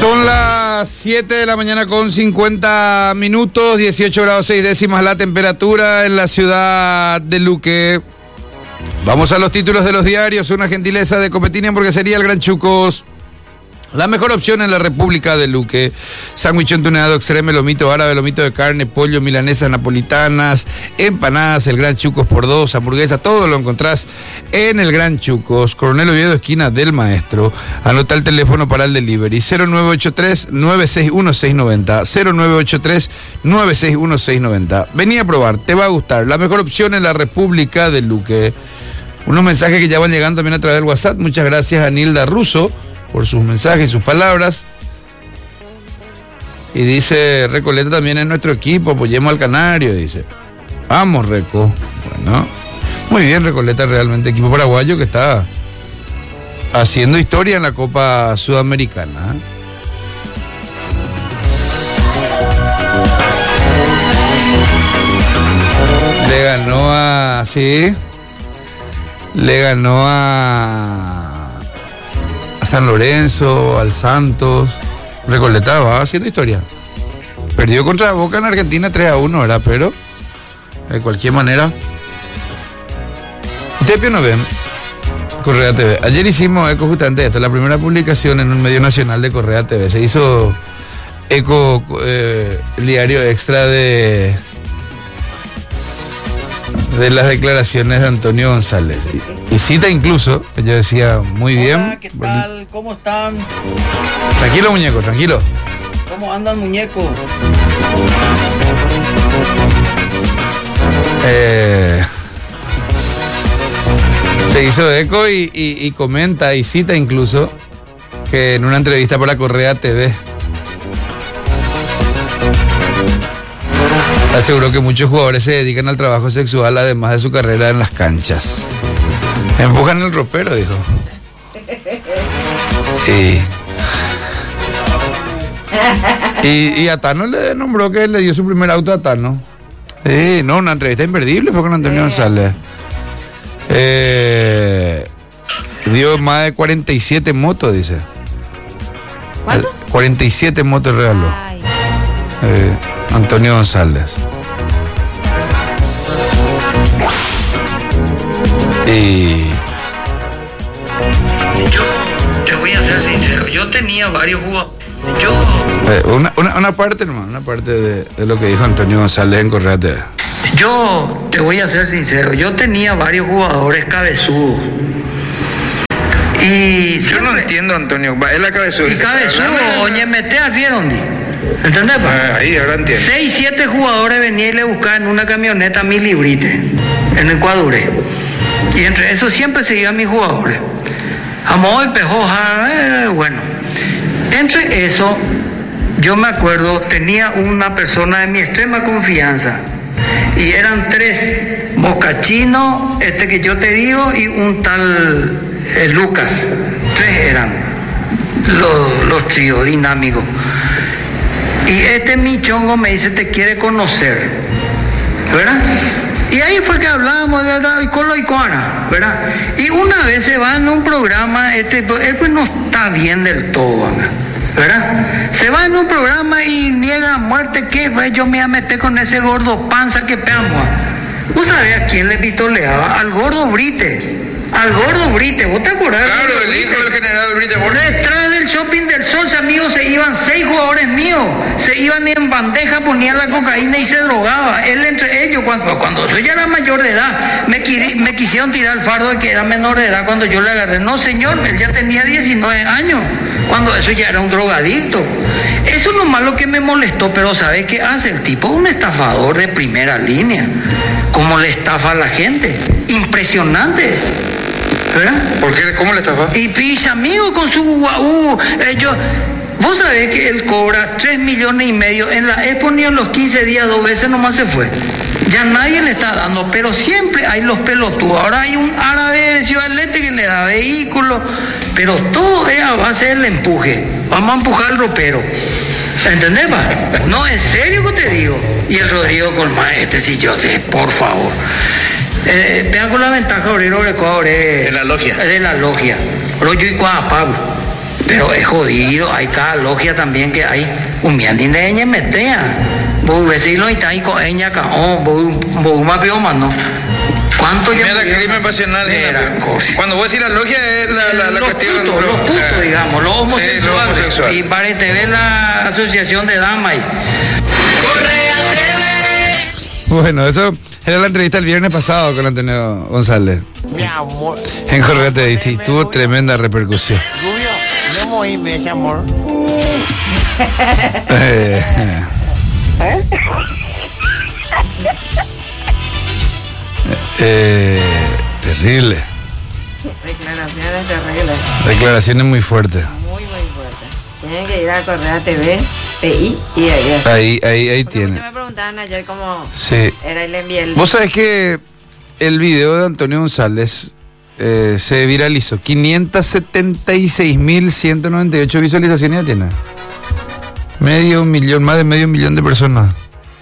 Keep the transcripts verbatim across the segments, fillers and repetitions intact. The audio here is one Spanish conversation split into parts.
Son las siete de la mañana con cincuenta minutos, dieciocho grados seis décimas la temperatura en la ciudad de Luque. Vamos a los títulos de los diarios, una gentileza de Copetín y Hamburguesería El Gran Chucos. La mejor opción en la República de Luque. Sándwich entunado extreme, lomito árabe, lomito de carne, pollo, milanesas napolitanas, empanadas, El Gran Chucos por dos, hamburguesa, todo lo encontrás en El Gran Chucos. Coronel Oviedo, esquina del Maestro. Anota el teléfono para el delivery, cero nueve ocho tres, nueve seis uno, seis nueve cero, cero nueve ocho tres, nueve seis uno, seis nueve cero. Vení a probar, te va a gustar. La mejor opción en la República de Luque. Unos mensajes que ya van llegando también a través del WhatsApp. Muchas gracias a Nilda Russo por sus mensajes y sus palabras. Y dice, Recoleta también es nuestro equipo, apoyemos al Canario, dice. Vamos, Reco. Bueno, muy bien, Recoleta, realmente equipo paraguayo que está haciendo historia en la Copa Sudamericana. Le ganó a... sí. Le ganó a... a San Lorenzo, al Santos. Recoleta va haciendo historia. Perdió contra Boca en Argentina tres a uno, ¿verdad? Pero de cualquier manera. Ustedes no ven Correa T V. Ayer hicimos eco justamente esto, la primera publicación en un medio nacional de Correa T V. Se hizo eco eh, el diario extra de de las declaraciones de Antonio González. Y, y cita incluso, que yo decía, muy bien. Hola, ¿qué tal? ¿Cómo están? Tranquilo, muñeco, tranquilo. ¿Cómo andan, muñeco? Eh, se hizo eco y, y, y comenta y cita incluso que en una entrevista para Correa T V aseguró que muchos jugadores se dedican al trabajo sexual además de su carrera en las canchas. Empujan el ropero, dijo. Y, y, y a Tano le nombró que le dio su primer auto a Tano. Sí, no, una entrevista inperdible fue con Antonio eh. González. Eh, dio más de cuarenta y siete motos, dice. ¿Cuánto? cuarenta y siete motos regaló. Eh, Antonio González. Y... yo te voy a ser sincero, yo tenía varios jugadores. Yo... Eh, una, una, una parte nomás, una parte de, de lo que dijo Antonio González en Correa T V. Yo te voy a ser sincero, yo tenía varios jugadores cabezudos. Y yo no entiendo, Antonio, es la cabezuda. Y cabezudo, oye, mete así donde. ¿Entendés? Ah, ahí, ahora entiendo. Seis, siete jugadores venían y le buscaban en una camioneta mil librites en Ecuador. Y entre esos siempre seguían mis jugadores. Amoy, Pejoja, eh, bueno. Entre eso, yo me acuerdo, tenía una persona de mi extrema confianza. Y eran tres, Moscachino, este que yo te digo, y un tal eh, Lucas. Tres eran los, los tríos dinámicos. Y este michongo me dice, te quiere conocer, ¿verdad? Y ahí fue que hablábamos de Colo y Cuara, ¿verdad? Y una vez se va en un programa, este, él pues no está bien del todo, ¿verdad? Se va en un programa y niega a muerte que pues, yo me iba a meter con ese gordo panza que peamos. ¿Vos sabés a quién le pitoleaba? Al gordo Brite. Al gordo Brite, ¿vos te acordás? Claro, el hijo del general Brite. Detrás del Shopping del Sol, amigos, se iban seis jugadores míos. Se iban en bandeja, ponían la cocaína y se drogaba. Él entre ellos, cuando, cuando yo ya era mayor de edad, me, me quisieron tirar el fardo de que era menor de edad cuando yo le agarré. No, señor, él ya tenía diecinueve años, cuando eso ya era un drogadicto. Eso es lo malo que me molestó, pero ¿sabe qué hace? El tipo es un estafador de primera línea. ¿Cómo le estafa a la gente? Impresionante. ¿Verdad? ¿Por qué? ¿Cómo le estafa? Y mis amigos con su uh, ellos, vos sabés que él cobra tres millones y medio. En la Expo ni en los quince días, dos veces nomás se fue. Ya nadie le está dando, pero siempre hay los pelotudos. Ahora hay un árabe de Ciudad del Este que le da vehículos, pero todo es a base del empuje. Vamos a empujar al ropero. ¿Entendés, pa? No, en serio que te digo. Y el Rodrigo Colmán, este sí yo sé, por favor. Eh, vean con la ventaja obrero de Ecuador, eh, de la logia. De la logia. Pero yo y Pablo. Pero es jodido, hay cada logia también que hay un miandín de ella metea. Voy vecino y está ahí con ella caón, voy voy más bioma, ¿no? ¿Cuánto ya? Mira, crimen pasional. Era cosa. Cuando voy a decir la logia es la, la, la los cuestión. putos, los putos, eh, digamos, los homosexuales. Sí, los homosexuales. Y para te ve la asociación de damas. Bueno, eso era la entrevista el viernes pasado con Antonio González. Mi amor. En Correa T V y tuvo tremenda repercusión. Rubio, no moíme ese amor. Eh, eh, terrible. Declaraciones terribles. Declaraciones muy fuertes. Muy, muy fuertes. Tienen que ir a Correa T V, P I y ahí. Ahí, ahí, ahí Porque tiene. muchos me preguntaban ayer cómo Sí. era y le envié el... Vos sabés que el video de Antonio González eh, se viralizó. quinientas setenta y seis mil ciento noventa y ocho visualizaciones ya tiene. Medio millón, más de medio millón de personas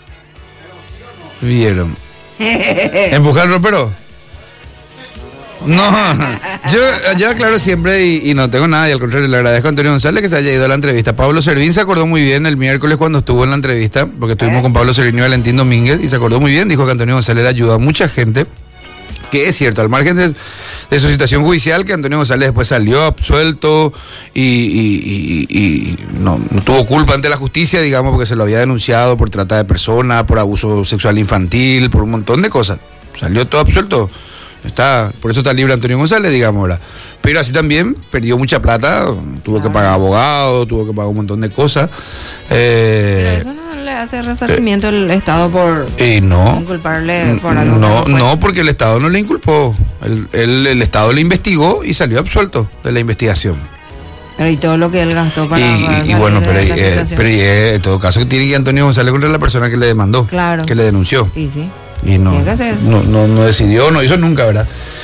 vieron. ¿Empujar el ropero? No, yo, yo aclaro siempre y, y no tengo nada, y al contrario, le agradezco a Antonio González que se haya ido a la entrevista. Pablo Servín se acordó muy bien el miércoles cuando estuvo en la entrevista, porque estuvimos con Pablo Servín y Valentín Domínguez, y se acordó muy bien, dijo que Antonio González le ayudó a mucha gente, que es cierto, al margen de, de su situación judicial, que Antonio González después salió absuelto y, y, y, y no, no tuvo culpa ante la justicia, digamos, porque se lo había denunciado por trata de personas, por abuso sexual infantil, por un montón de cosas. Salió todo absuelto. Está, por eso está libre Antonio González, digamos ahora. Pero así también perdió mucha plata, tuvo que pagar abogado, tuvo que pagar un montón de cosas. Eh, Pero eso no le hace resarcimiento eh, el Estado por y no, inculparle por algo. No, no, porque el Estado no le inculpó. El, el, el Estado le investigó y salió absuelto de la investigación. Pero y todo lo que él gastó para... Y, para y bueno, pero, eh, pero y, eh, en todo caso tiene que ir Antonio González contra la persona que le demandó, claro, que le denunció. Y sí. Y no, no, no, no decidió, no hizo nunca, ¿verdad?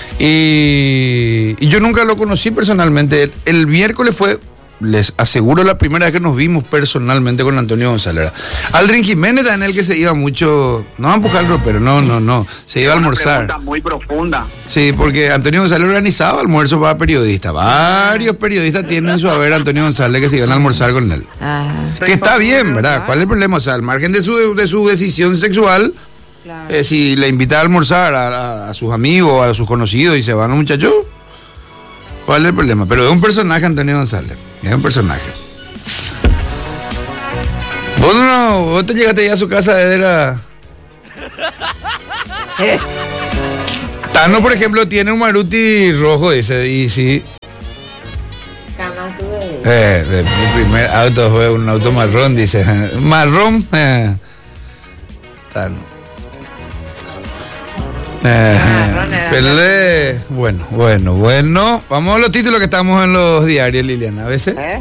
Y, y yo nunca lo conocí personalmente. El, el miércoles fue, les aseguro, la primera vez que nos vimos personalmente con Antonio González. Aldrin Jiménez, en el que se iba mucho, no a empujar el ropero, no, no, no, se iba a almorzar. Una pregunta muy profunda. Sí, porque Antonio González organizaba almuerzo para periodistas. Varios periodistas tienen su haber Antonio González que se iban a almorzar con él. Ah, que está bien, ¿verdad? ¿Cuál es el problema? O sea, al margen de su, de su decisión sexual... Claro. Eh, si le invita a almorzar a, a, a sus amigos, a sus conocidos y se van los muchachos, ¿cuál es el problema? Pero es un personaje Antonio González, es un personaje. Vos no, vos te llegaste ya a su casa de era... Tano, por ejemplo, tiene un Maruti rojo, dice, y sí. Jamás tuve. Eh, de, mi primer auto fue un auto marrón, dice. Marrón, eh. Tano. Eh, Pelé. Bueno, bueno, bueno. Vamos a los títulos que estamos en los diarios, Liliana. A veces. ¿Eh?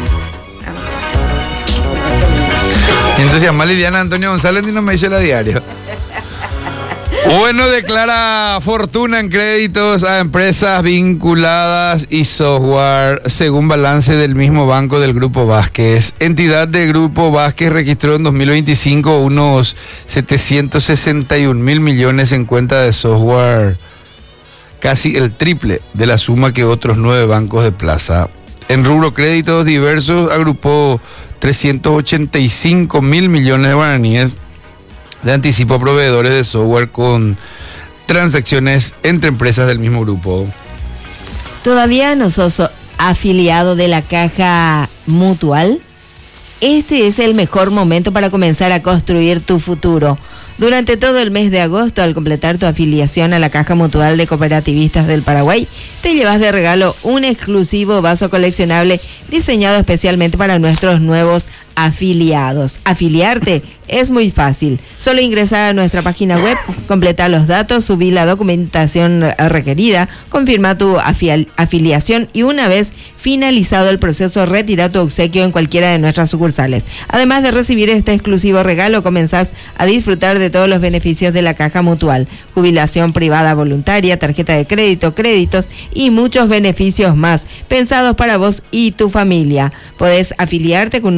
Y entonces se llama Liliana Antonio González y no me dice la diario. Bueno, declara fortuna en créditos a empresas vinculadas y software, según balance del mismo banco del Grupo Vázquez. Entidad de Grupo Vázquez registró en dos mil veinticinco unos setecientos sesenta y un mil millones en cuenta de software, casi el triple de la suma que otros nueve bancos de plaza. En rubro créditos diversos agrupó trescientos ochenta y cinco mil millones de guaraníes de anticipo a proveedores de software con transacciones entre empresas del mismo grupo. ¿Todavía no sos afiliado de la Caja Mutual? Este es el mejor momento para comenzar a construir tu futuro. Durante todo el mes de agosto, al completar tu afiliación a la Caja Mutual de Cooperativistas del Paraguay, te llevas de regalo un exclusivo vaso coleccionable diseñado especialmente para nuestros nuevos afiliados. Afiliarte es muy fácil. Solo ingresa a nuestra página web, completa los datos, subí la documentación requerida, confirma tu afi- afiliación y una vez finalizado el proceso, retira tu obsequio en cualquiera de nuestras sucursales. Además de recibir este exclusivo regalo, comenzás a disfrutar de todos los beneficios de la Caja Mutual: jubilación privada voluntaria, tarjeta de crédito, créditos y muchos beneficios más, pensados para vos y tu familia. Podés afiliarte con un aporte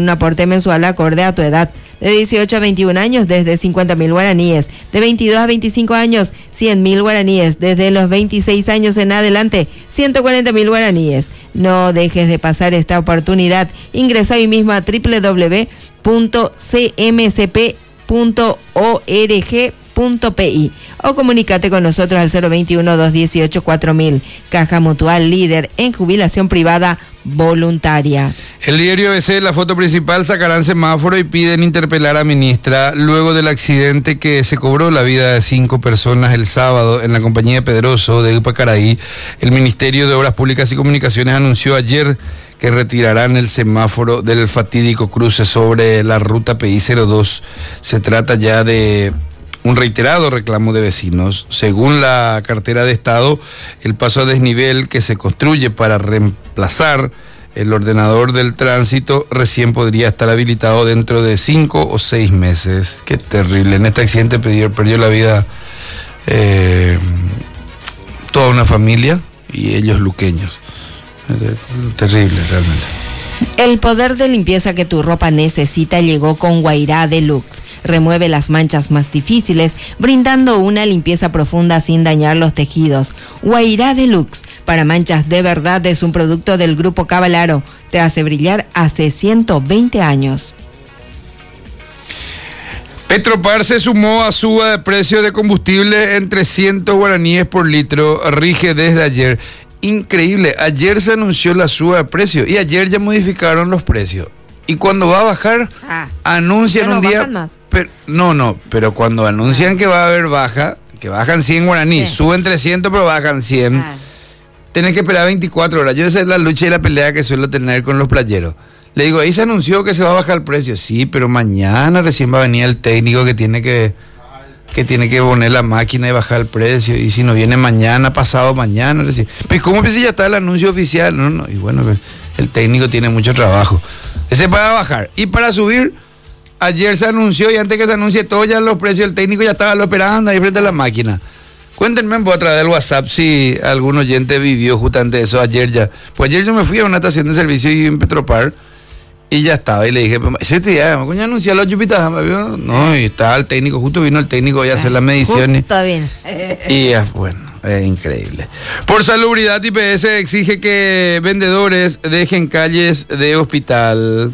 mensual acorde a tu edad. De dieciocho a veintiún años, desde cincuenta mil guaraníes. De veintidós a veinticinco años, cien mil guaraníes. Desde los veintiséis años en adelante, ciento cuarenta mil guaraníes. No dejes de pasar esta oportunidad. Ingresa hoy mismo a doble u doble u doble u punto c m c p punto org punto p i o comunícate con nosotros al cero veintiuno, doscientos dieciocho, cuatro mil. Caja Mutual, líder en jubilación privada voluntaria. El diario A B C, la foto principal, sacarán semáforo y piden interpelar a ministra luego del accidente que se cobró la vida de cinco personas el sábado en la compañía Pedroso de Upacaraí. El Ministerio de Obras Públicas y Comunicaciones anunció ayer que retirarán el semáforo del fatídico cruce sobre la ruta P I cero dos. Se trata ya de un reiterado reclamo de vecinos. Según la cartera de Estado, el paso a desnivel que se construye para reemplazar el ordenador del tránsito recién podría estar habilitado dentro de cinco o seis meses. Qué terrible. En este accidente perdió, perdió la vida eh, toda una familia y ellos luqueños. Terrible, realmente. El poder de limpieza que tu ropa necesita llegó con Guairá Deluxe. Remueve las manchas más difíciles, brindando una limpieza profunda sin dañar los tejidos. Guairá Deluxe, para manchas de verdad, es un producto del Grupo Cavalaro. Te hace brillar hace ciento veinte años. Petropar se sumó a suba de precio de combustible en trescientos guaraníes por litro. Rige desde ayer. Increíble, ayer se anunció la suba de precios y ayer ya modificaron los precios. Y cuando va a bajar, ah, anuncian un día... Más. Pero, no, no, pero cuando anuncian ah. que va a haber baja, que bajan cien guaraníes, sí. Suben trescientos pero bajan cien, ah. Tenés que esperar veinticuatro horas. Yo esa es la lucha y la pelea que suelo tener con los playeros. Le digo, ahí se anunció que se va a bajar el precio. Sí, pero mañana recién va a venir el técnico que tiene que... que tiene que poner la máquina y bajar el precio, y si no viene mañana, pasado mañana, recién. Pues ¿cómo que si ya está el anuncio oficial? No, no, y bueno, el técnico tiene mucho trabajo. Ese para bajar. Y para subir, ayer se anunció, y antes que se anuncie todo ya los precios, el técnico ya estaba lo esperando ahí frente a la máquina. Cuéntenme a través del WhatsApp si algún oyente vivió justamente eso ayer ya. Pues ayer yo me fui a una estación de servicio y en Petropar, y ya estaba, y le dije, ese día, ¿me anunciar los chupitas? No, y estaba el técnico, justo vino el técnico a hacer las mediciones. Está bien. Y ya, bueno, es increíble. Por salubridad, I P S exige que vendedores dejen calles de hospital.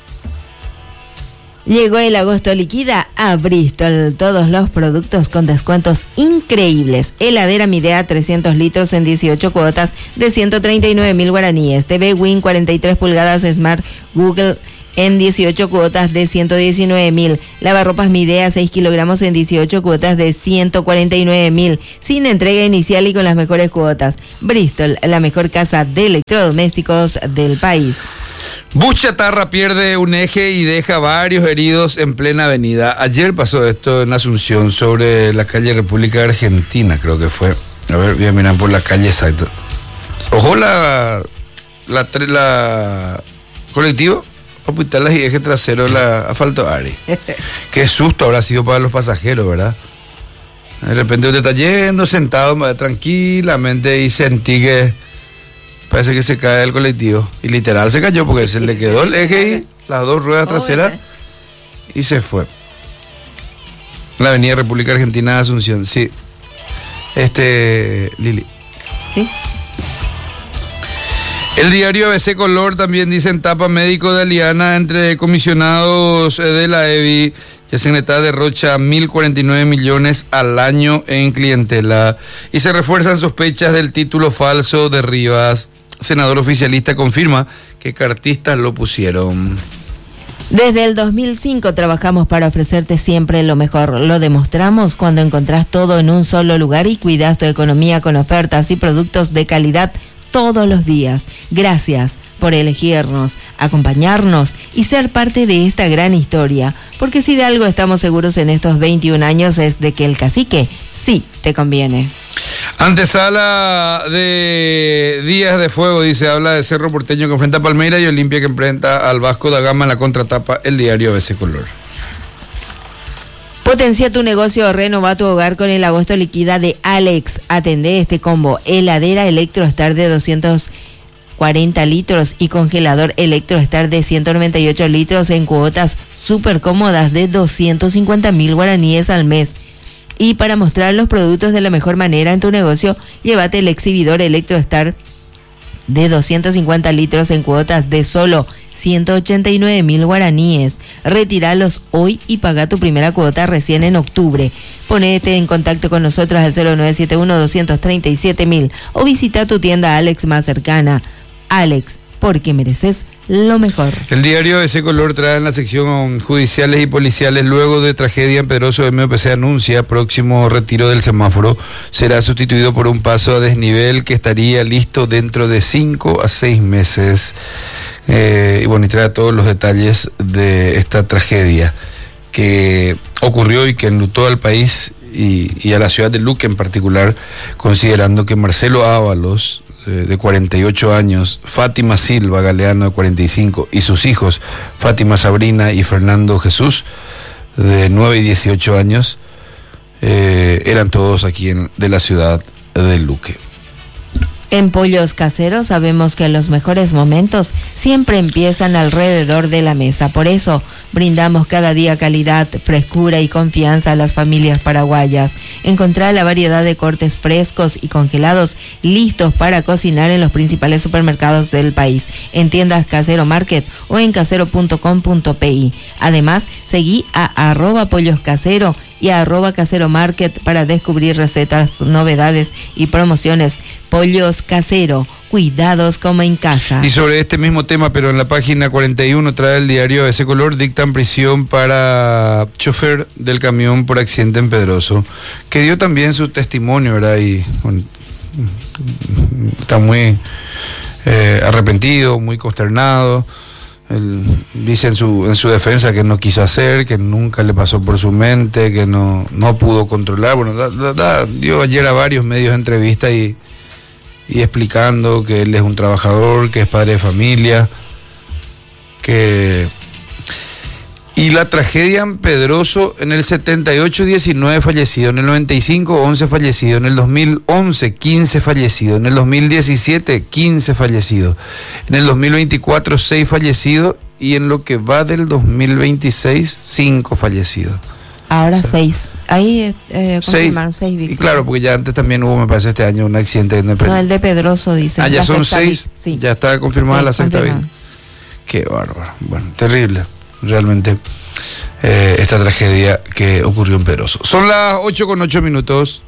Llegó el agosto liquida a Bristol. Todos los productos con descuentos increíbles. Heladera Midea trescientos litros en dieciocho cuotas de ciento treinta y nueve mil guaraníes. T V Win cuarenta y tres pulgadas Smart Google en dieciocho cuotas de ciento diecinueve mil. Lavarropas Midea seis kilogramos en dieciocho cuotas de ciento cuarenta y nueve mil. Sin entrega inicial y con las mejores cuotas. Bristol, la mejor casa de electrodomésticos del país. Bus chatarra pierde un eje y deja varios heridos en plena avenida. Ayer pasó esto en Asunción, sobre la calle República Argentina, creo que fue. A ver, voy a mirar por la calle exacta. Ojo la... La... la, la colectivo. Hospitales y eje trasero la asfalto Ari. Qué susto habrá sido para los pasajeros, ¿verdad? De repente usted está yendo sentado tranquilamente y sentí que parece que se cae el colectivo. Y literal se cayó porque se le quedó el eje y las dos ruedas traseras y se fue. La avenida República Argentina de Asunción, sí. Este, Lili. Sí. El diario A B C Color también dice en tapa: médico de Aliana entre comisionados de la E B I. Yacyretá derrocha mil cuarenta y nueve millones al año en clientela. Y se refuerzan sospechas del título falso de Rivas. Senador oficialista confirma que cartistas lo pusieron. Desde el dos mil cinco trabajamos para ofrecerte siempre lo mejor. Lo demostramos cuando encontrás todo en un solo lugar y cuidas tu economía con ofertas y productos de calidad todos los días. Gracias por elegirnos, acompañarnos y ser parte de esta gran historia. Porque si de algo estamos seguros en estos veintiún años es de que el cacique sí te conviene. Antesala de Días de Fuego, dice, habla de Cerro Porteño que enfrenta a Palmeiras y Olimpia que enfrenta al Vasco da Gama en la contratapa, el diario A B C Color. Potencia tu negocio o renova tu hogar con el agosto liquida de Alex. Atendé este combo: heladera Electrostar de doscientos cuarenta litros y congelador Electrostar de ciento noventa y ocho litros en cuotas súper cómodas de doscientos cincuenta mil guaraníes al mes. Y para mostrar los productos de la mejor manera en tu negocio, llévate el exhibidor Electrostar de doscientos cincuenta litros en cuotas de solo ciento ochenta y nueve mil guaraníes. Retíralos hoy y paga tu primera cuota recién en octubre. Ponete en contacto con nosotros al cero nueve siete uno, dos tres siete mil o visita tu tienda Alex más cercana. Alex, porque mereces lo mejor. El diario Ese Color trae en la sección judiciales y policiales: luego de tragedia en Pedroso, M O P C anuncia próximo retiro del semáforo. Será sustituido por un paso a desnivel que estaría listo dentro de cinco a seis meses. Eh, y bueno, y trae todos los detalles de esta tragedia que ocurrió y que enlutó al país y, y a la ciudad de Luque en particular, considerando que Marcelo Ábalos, de cuarenta y ocho años, Fátima Silva Galeano, de cuarenta y cinco, y sus hijos Fátima Sabrina y Fernando Jesús, de nueve y dieciocho años, eh, eran todos aquí en, de la ciudad de Luque. En Pollos Caseros sabemos que los mejores momentos siempre empiezan alrededor de la mesa. Por eso brindamos cada día calidad, frescura y confianza a las familias paraguayas. Encontrá la variedad de cortes frescos y congelados listos para cocinar en los principales supermercados del país, en tiendas Casero Market o en casero punto com punto pi. Además, seguí a arroba Pollos Casero y a arroba Casero Market para descubrir recetas, novedades y promociones. Pollos Casero, cuidados como en casa. Y sobre este mismo tema, pero en la página cuarenta y uno, trae el diario Ese Color: dictan prisión para chofer del camión por accidente en Pedroso, que dio también su testimonio, ¿verdad? Y bueno, está muy eh, arrepentido, muy consternado. Él dice en su en su defensa que no quiso hacer, que nunca le pasó por su mente, que no, no pudo controlar. Bueno, da, da, da, dio ayer a varios medios de entrevista y y explicando que él es un trabajador, que es padre de familia, que... Y la tragedia en Pedroso: en el setenta y ocho, diecinueve fallecidos, en el noventa y cinco, once fallecidos, en el dos mil once, quince fallecidos, en el dos mil diecisiete, quince fallecidos, en el dos mil veinticuatro, seis fallecidos, y en lo que va del dos mil veintiséis, cinco fallecidos. Ahora seis. Ahí eh, confirmaron seis, seis víctimas. Y claro, porque ya antes también hubo, me parece, este año un accidente en el No, el de Pedroso, dice. Ah, ya son seis. Sí. Ya está confirmada sí, la sexta vez. Qué bárbaro. Bueno, terrible. Realmente eh, esta tragedia que ocurrió en Pedroso. Son las ocho con ocho minutos.